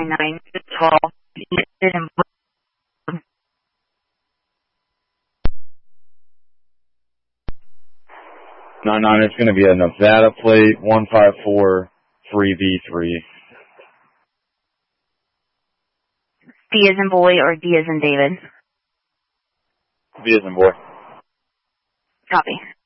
9 to 12. And 99, it's going to be a Nevada plate 1543V3. D as in boy or D as in David? V as in boy. Copy.